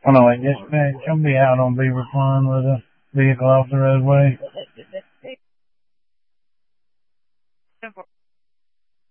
Oh no, wait, dispatch, I'll be out on Beaver Pond with a vehicle off the roadway.